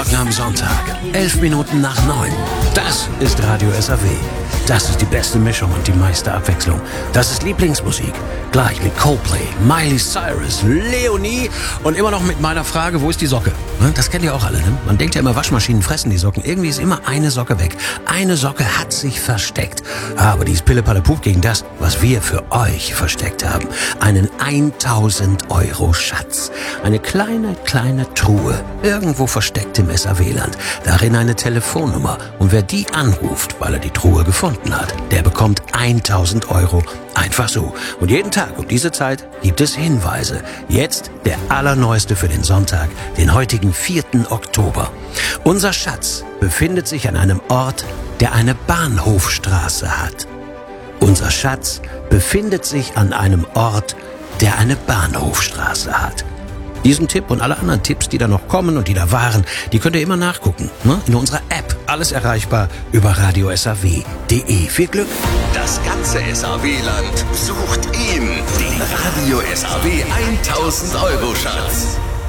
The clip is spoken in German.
Morgen am Sonntag, 11 Minuten nach 9. Das ist Radio SAW. Das ist die beste Mischung und die meiste Abwechslung. Das ist Lieblingsmusik. Gleich mit Coldplay, Miley Cyrus, Leonie und immer noch mit meiner Frage, wo ist die Socke? Das kennt ihr auch alle, ne? Man denkt ja immer, Waschmaschinen fressen die Socken. Irgendwie ist immer eine Socke weg. Eine Socke hat sich versteckt. Aber die ist Pille-Palle-Pup gegen das, was wir für euch versteckt haben. Einen 1000 Euro Schatz. Eine kleine Truhe. Irgendwo versteckt im SAW-Land. Darin eine Telefonnummer. Und wer die anruft, weil er die Truhe gefunden hat, der bekommt 1000 Euro. Einfach so. Und jeden Tag um diese Zeit gibt es Hinweise. Jetzt der allerneueste für den Sonntag, den heutigen 4. Oktober. Unser Schatz befindet sich an einem Ort, der eine Bahnhofstraße hat. Unser Schatz befindet sich an einem Ort, der eine Bahnhofstraße hat. Diesen Tipp und alle anderen Tipps, die da noch kommen und die da waren, die könnt ihr immer nachgucken, ne? In unserer App. Alles erreichbar über radiosaw.de. Viel Glück! Das ganze SAW-Land sucht ihn, den Radio SAW 1000 Euro Schatz.